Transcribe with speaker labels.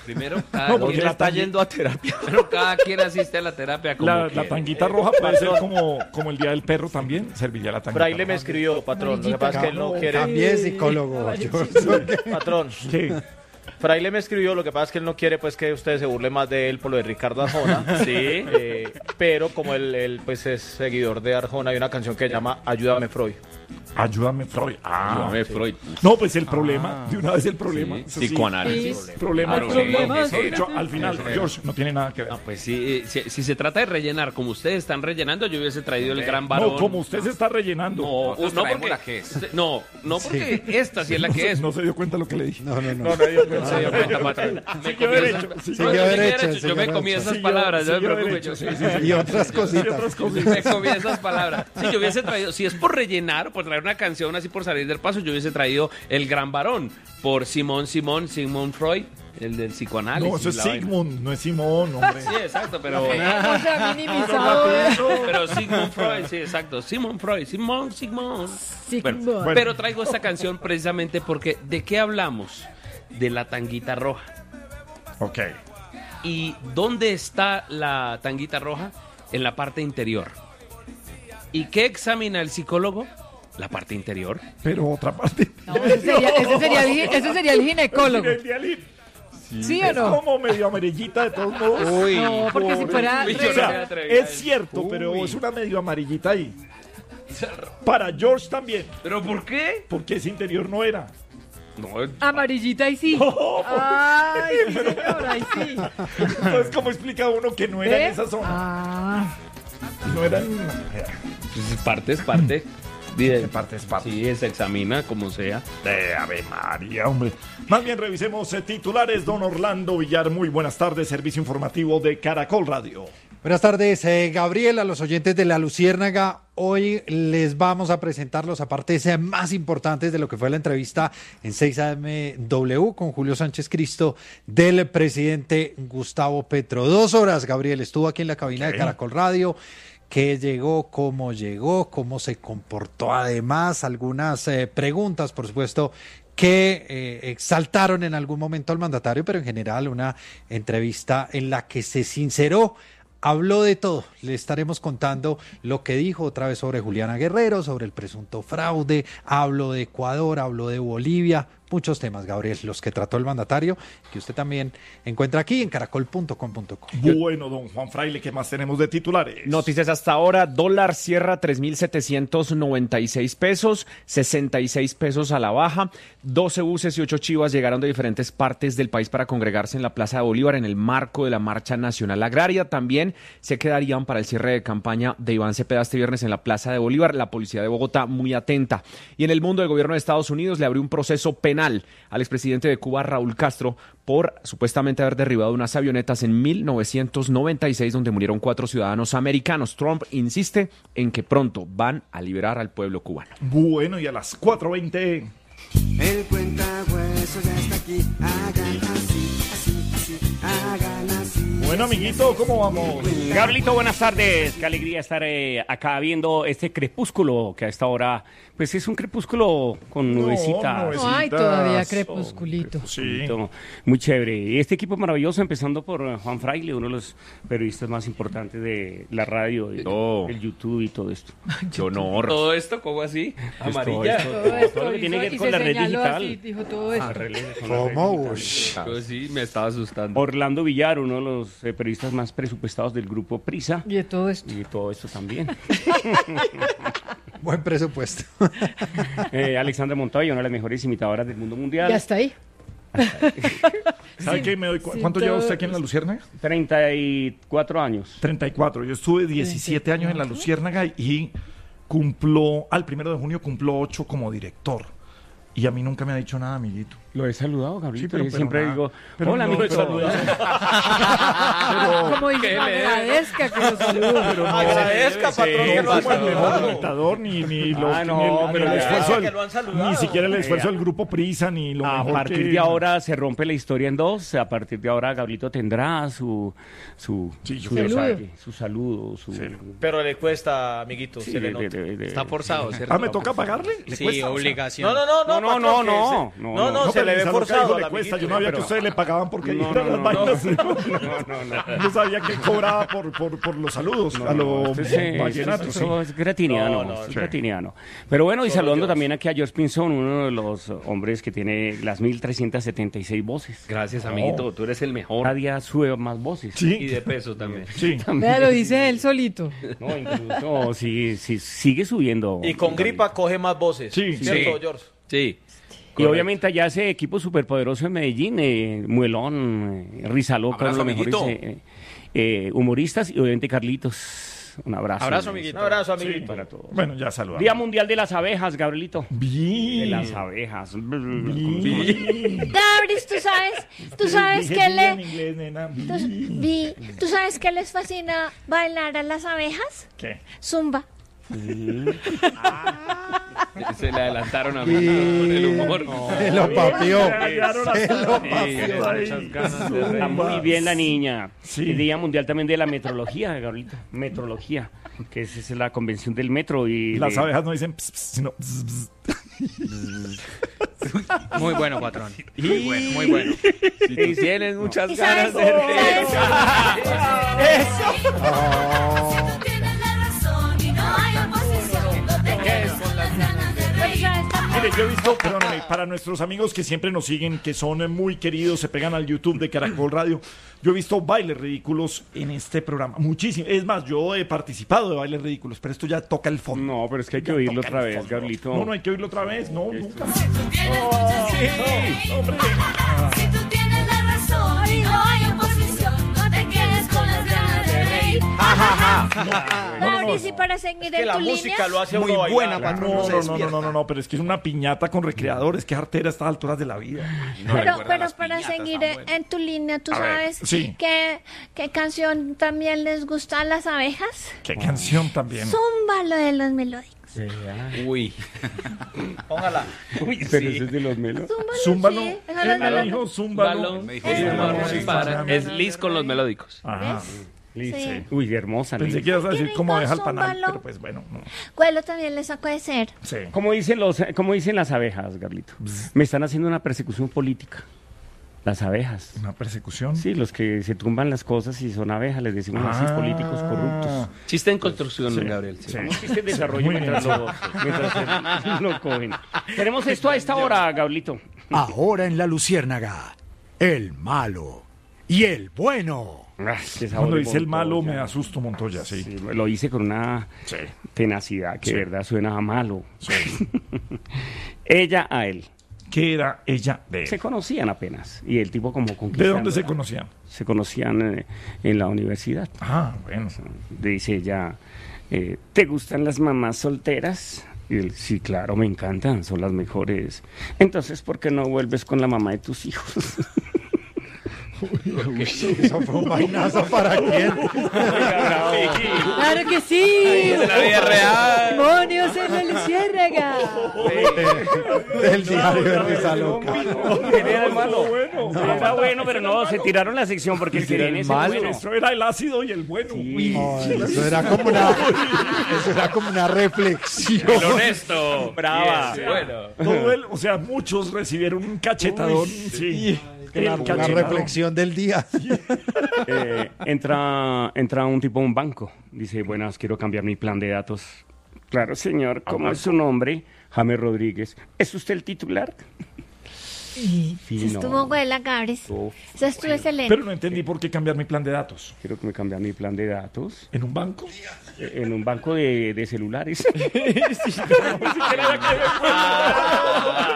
Speaker 1: Primero, cada quien está yendo a terapia. Pero cada quien asiste a la terapia. Como
Speaker 2: la tanguita roja puede ser como el día del perro también. Serviría la tanguita
Speaker 3: Fraile me escribió, patrón. Lo que pasa es que él no quiere.
Speaker 4: También psicólogo.
Speaker 3: Patrón.
Speaker 2: Sí.
Speaker 3: Fraile me escribió, lo que pasa es que él no quiere pues que ustedes se burlen más de él por lo de Ricardo Arjona.
Speaker 1: Sí.
Speaker 3: Pero como él pues es seguidor de Arjona, hay una canción que se llama Ayúdame Freud.
Speaker 2: Ayúdame, Freud.
Speaker 1: Ayúdame, Freud.
Speaker 2: No, pues el problema, de una vez el problema.
Speaker 1: Sí, psicoanálisis.
Speaker 2: Sí. Problema. Al final, George, no tiene nada que ver.
Speaker 1: No, pues sí, si se trata de rellenar como ustedes están rellenando, yo hubiese traído el gran varón.
Speaker 2: No, como usted se está rellenando.
Speaker 1: No, porque esta sí es la que es.
Speaker 2: No se dio cuenta lo que le dije.
Speaker 4: No.
Speaker 1: No se dio cuenta, patrón. Yo me comí esas palabras, no me preocupe.
Speaker 4: Y otras cositas.
Speaker 1: Me comí esas palabras. Si yo hubiese traído, si es por rellenar, por traer una canción así por salir del paso, yo hubiese traído El Gran Varón por Sigmund Freud, el del psicoanálisis.
Speaker 2: No, eso es Sigmund, no es Simón, hombre.
Speaker 1: Sí, exacto, pero... Pero Sigmund Freud, sí, exacto. Sigmund Freud, Sigmund. Bueno, pero traigo esta canción precisamente porque ¿de qué hablamos? De la tanguita roja.
Speaker 2: Ok.
Speaker 1: ¿Y dónde está la tanguita roja? En la parte interior. ¿Y qué examina el psicólogo? La parte interior.
Speaker 2: Pero otra parte.
Speaker 5: No, ese sería el ginecólogo. ¿Sí o no?
Speaker 2: Es como medio amarillita de todos modos.
Speaker 5: Uy, no, porque si fuera...
Speaker 2: O sea, es cierto, pero es una medio amarillita ahí. Para George también.
Speaker 1: ¿Pero por qué?
Speaker 2: Porque ese interior no era.
Speaker 1: No,
Speaker 5: amarillita y sí. Ay, sí, señor, ahí sí.
Speaker 2: Entonces, ¿cómo explica uno que no era en esa zona? No eran...
Speaker 1: Pues parte.
Speaker 2: De parte es parte.
Speaker 1: Sí, se examina como sea.
Speaker 2: Ave María, hombre. Más bien revisemos titulares. Don Orlando Villar, muy buenas tardes. Servicio informativo de Caracol Radio.
Speaker 4: Buenas tardes, Gabriel, a los oyentes de La Luciérnaga. Hoy les vamos a presentar los apartes más importantes de lo que fue la entrevista en 6AMW con Julio Sánchez Cristo del presidente Gustavo Petro. 2 horas, Gabriel, estuvo aquí en la cabina de Caracol Radio. ¿Qué llegó, cómo se comportó? Además, algunas preguntas, por supuesto, que exaltaron en algún momento al mandatario, pero en general una entrevista en la que se sinceró, habló de todo. Le estaremos contando lo que dijo otra vez sobre Juliana Guerrero, sobre el presunto fraude, habló de Ecuador, habló de Bolivia, muchos temas, Gabriel, los que trató el mandatario, que usted también encuentra aquí en caracol.com.co.
Speaker 2: Bueno, don Juan Fraile, ¿qué más tenemos de titulares?
Speaker 6: Noticias hasta ahora, dólar cierra 3.796 pesos, 66 pesos a la baja, 12 buses y 8 chivas llegaron de diferentes partes del país para congregarse en la Plaza de Bolívar en el marco de la Marcha Nacional Agraria. También se quedarían para el cierre de campaña de Iván Cepeda este viernes en la Plaza de Bolívar, la policía de Bogotá muy atenta. Y en el mundo, el gobierno de Estados Unidos le abrió un proceso penal al expresidente de Cuba, Raúl Castro, por supuestamente haber derribado unas avionetas en 1996 donde murieron 4 ciudadanos americanos. Trump insiste en que pronto van a liberar al pueblo cubano.
Speaker 2: Bueno, y a las 4:20...
Speaker 7: El cuentahuesos ya está aquí, hagan así, hagan así.
Speaker 2: Bueno, amiguito, ¿cómo vamos?
Speaker 8: Gabrielito, buenas tardes. Qué alegría estar acá viendo este crepúsculo que a esta hora, pues es un crepúsculo con nubecitas.
Speaker 5: Ay, todavía crepusculito.
Speaker 2: Sí.
Speaker 8: Muy chévere. Y este equipo maravilloso, empezando por Juan Fraile, uno de los periodistas más importantes de la radio, el YouTube y todo esto.
Speaker 1: ¡Qué honor! ¿Todo esto cómo así?
Speaker 8: Pues
Speaker 1: ¿Amarilla?
Speaker 8: Todo lo que tiene que ver con la red digital.
Speaker 5: Así, dijo todo esto.
Speaker 4: ¿Cómo?
Speaker 1: Sí, me estaba asustando.
Speaker 8: Orlando Villar, uno de los periodistas más presupuestados del grupo Prisa.
Speaker 5: Y de todo esto.
Speaker 8: Y todo esto también.
Speaker 4: Buen presupuesto.
Speaker 8: Alexandra Montoya, una de las mejores imitadoras del mundo mundial.
Speaker 5: Ya está ahí.
Speaker 2: ¿Sabe qué? ¿Cuánto lleva usted aquí en La Luciérnaga?
Speaker 8: 34 años.
Speaker 2: 34. Yo estuve 17 años en La Luciérnaga y al 1 de junio cumplo 8 como director. Y a mí nunca me ha dicho nada, amiguito.
Speaker 8: Lo he saludado, Gabriel.
Speaker 2: Sí, pero
Speaker 8: siempre
Speaker 2: nada.
Speaker 8: digo,
Speaker 2: Pero
Speaker 8: hola,
Speaker 2: no,
Speaker 8: amigo.
Speaker 5: Como dice, agradezca que lo salude.
Speaker 2: Pero no,
Speaker 3: Agradezca, patrón, que lo han
Speaker 2: como el mejor
Speaker 3: saludado.
Speaker 2: imitador, ni
Speaker 8: pero
Speaker 2: el esfuerzo
Speaker 3: que lo han saludado.
Speaker 2: ni siquiera el esfuerzo del grupo Prisa, ni lo
Speaker 8: A
Speaker 2: mejor
Speaker 8: partir
Speaker 2: que...
Speaker 8: de ahora se rompe la historia en dos. A partir de ahora Gabrielito tendrá su saludo.
Speaker 3: Pero le cuesta, amiguito, se le nota.
Speaker 1: Está forzado, ¿cierto?
Speaker 2: ¿Me toca pagarle? ¿Le
Speaker 1: Sí,
Speaker 2: cuesta?
Speaker 1: obligación.
Speaker 3: No, patrón,
Speaker 8: No,
Speaker 3: No,
Speaker 2: pero
Speaker 3: le ve
Speaker 2: Lisa
Speaker 3: forzado
Speaker 2: Loca,
Speaker 3: al
Speaker 2: le cuesta.
Speaker 3: amiguito,
Speaker 2: Yo no sabía
Speaker 3: pero-
Speaker 2: que ustedes le pagaban porque
Speaker 8: No,
Speaker 2: dijeran
Speaker 8: no,
Speaker 2: las
Speaker 8: no,
Speaker 2: vainas.
Speaker 8: no.
Speaker 2: Yo sabía que cobraba por los saludos a los vallenatos.
Speaker 8: Eso es gratiniano,
Speaker 3: No,
Speaker 8: es
Speaker 3: sí.
Speaker 8: gratiniano. Pero bueno, y
Speaker 3: Solo
Speaker 8: saludando
Speaker 3: George.
Speaker 8: también aquí a George Pinzón, uno de los hombres que tiene las 1376 voces.
Speaker 1: Gracias, amiguito. Tú eres el mejor.
Speaker 8: Cada día sube más voces.
Speaker 1: Y
Speaker 2: Sí,
Speaker 1: de peso también.
Speaker 2: sí.
Speaker 5: Vea, lo dice él solito.
Speaker 8: No, incluso sí, sigue subiendo.
Speaker 3: Y con gripa coge más voces.
Speaker 2: Sí.
Speaker 3: ¿Cierto,
Speaker 1: Sí.
Speaker 3: George?
Speaker 1: Sí.
Speaker 8: Y obviamente allá ese equipo superpoderoso en Medellín, Muelón, Risa Loca, uno de los
Speaker 1: Abrazo,
Speaker 8: mejores humoristas, y obviamente Carlitos. Un abrazo.
Speaker 3: Abrazo,
Speaker 8: inmenso
Speaker 3: amiguito. Un abrazo, amiguito.
Speaker 8: para todos.
Speaker 2: Bueno, ya saludamos.
Speaker 8: Día Mundial de las Abejas, Gabrielito. De
Speaker 2: Bien.
Speaker 8: las abejas.
Speaker 9: Dabris, tú sabes que tú sabes que les fascina bailar a las abejas.
Speaker 2: ¿Qué?
Speaker 9: Zumba.
Speaker 1: Se le adelantaron a mí con el humor.
Speaker 4: Se lo papió.
Speaker 2: Se lo
Speaker 1: Muchas ganas de
Speaker 8: Está muy bien la niña.
Speaker 2: Sí.
Speaker 8: Y Día Mundial también de la Metrología, Gabrielito. Metrología, que es la convención del metro. Y
Speaker 2: Las
Speaker 8: de-
Speaker 2: abejas no dicen ps, ps, sino ps, ps.
Speaker 3: Muy bueno, patrón. Muy bueno.
Speaker 1: Si tú tienes muchas
Speaker 9: ¿Y
Speaker 1: ganas
Speaker 9: sabes?
Speaker 1: de
Speaker 9: Tienes la razón y no hay oposición. No te quedes con las ganas de reír.
Speaker 2: Mire, yo he visto, perdóname, para nuestros amigos que siempre nos siguen, que son muy queridos, se pegan al YouTube de Caracol Radio, yo he visto bailes ridículos en este programa, muchísimo. Es más, yo he participado de bailes ridículos, pero esto ya toca el fondo.
Speaker 8: No, pero es que hay que oírlo otra vez, Gabrielito.
Speaker 2: No, no hay que oírlo otra vez, no, nunca.
Speaker 9: Si tú tienes la razón y no hay oposición, no te quedes con las ganas de reír. Dabris, y para seguir
Speaker 3: Que
Speaker 9: en
Speaker 3: la
Speaker 9: tu
Speaker 3: música
Speaker 9: línea,
Speaker 3: lo hace a
Speaker 10: Muy
Speaker 3: uno
Speaker 10: buena,
Speaker 3: bailar.
Speaker 10: patrón.
Speaker 2: No, pero es que es una piñata con recreadores, que artera a estas alturas de la vida.
Speaker 9: pero para seguir en tu línea, ¿tú sabes
Speaker 2: sí.
Speaker 9: qué canción también les gusta a las abejas?
Speaker 2: Qué canción también.
Speaker 9: Zumba, lo de los melódicos.
Speaker 1: Uy.
Speaker 3: Póngala.
Speaker 8: Pero ese es de los melos.
Speaker 2: Zúmbalo.
Speaker 9: Sí,
Speaker 2: ¿Quién
Speaker 9: déjalo,
Speaker 2: me
Speaker 9: déjalo.
Speaker 2: dijo? Zúmbalo.
Speaker 1: Balón.
Speaker 10: Me dijo
Speaker 1: Es
Speaker 10: zumba,
Speaker 1: una
Speaker 2: sí,
Speaker 1: para-
Speaker 2: sí.
Speaker 1: Es Liz con los melódicos.
Speaker 2: Ajá.
Speaker 9: Sí.
Speaker 8: Uy, hermosa.
Speaker 2: Pensé
Speaker 8: Liz.
Speaker 2: que ibas a decir
Speaker 9: Qué
Speaker 2: cómo
Speaker 9: rico,
Speaker 2: deja el panal,
Speaker 9: zúmbalo.
Speaker 2: pero pues bueno, no.
Speaker 9: Cuelo también les sacó de ser.
Speaker 2: Sí.
Speaker 8: ¿Cómo dicen las abejas, Gabrielito? Me están haciendo una persecución política. Las abejas.
Speaker 2: Una persecución.
Speaker 8: Sí, los que se tumban las cosas y son abejas, les decimos así, políticos corruptos.
Speaker 1: Chiste en construcción,
Speaker 2: Sí.
Speaker 1: Gabriel. sí.
Speaker 2: Sí.
Speaker 8: Un chiste de desarrollo
Speaker 2: Muy bien.
Speaker 8: mientras lo cogen. Tenemos esto a esta hora, Gabrielito.
Speaker 10: Ahora en La Luciérnaga, el malo y el bueno.
Speaker 8: Qué sabor
Speaker 2: Cuando
Speaker 8: de
Speaker 2: dice el malo
Speaker 8: Montoya.
Speaker 2: me asusto, Montoya, sí.
Speaker 8: Sí, lo hice con una
Speaker 2: Sí.
Speaker 8: tenacidad que
Speaker 2: Sí.
Speaker 8: de verdad suena a malo.
Speaker 2: Sí.
Speaker 8: Ella a él.
Speaker 2: ¿Qué era ella de
Speaker 8: Se
Speaker 2: él?
Speaker 8: conocían apenas. Y el tipo como
Speaker 2: ¿De
Speaker 8: conquistando.
Speaker 2: dónde se conocían?
Speaker 8: Se conocían en la universidad.
Speaker 2: Ah, bueno.
Speaker 8: Dice ella, ¿te gustan las mamás solteras? Y él, sí, claro, me encantan, son las mejores. Entonces, ¿por qué no vuelves con la mamá de tus hijos?
Speaker 4: Eso fue un vainazo para quién.
Speaker 5: ¡Claro que sí!
Speaker 1: De la vida real.
Speaker 5: ¡Demonios en la luciérnaga!
Speaker 4: Del diario de Risa Loca.
Speaker 8: ¿Quién era el malo? Era bueno, pero no, se tiraron la sección porque el que viene es el
Speaker 4: malo.
Speaker 8: bueno.
Speaker 2: Eso era el ácido y el bueno. Uy.
Speaker 4: Ay, eso era como una reflexión.
Speaker 1: El honesto.
Speaker 8: Brava.
Speaker 1: Yes, bueno.
Speaker 2: Todo el, o sea, muchos recibieron un cachetadón. Sí. El
Speaker 4: Una
Speaker 2: cachetadón.
Speaker 4: reflexión del día.
Speaker 8: Entra un tipo a un banco. Dice, buenas, quiero cambiar mi plan de datos. Claro, señor, ¿cómo es su nombre? James Rodríguez. ¿Es usted el titular?
Speaker 9: Se estuvo buena, Cabres. Se estuvo excelente.
Speaker 2: Pero no entendí por qué cambiar mi plan de datos.
Speaker 8: Quiero que me cambie mi plan de datos.
Speaker 2: ¿En un banco?
Speaker 8: En un banco de celulares.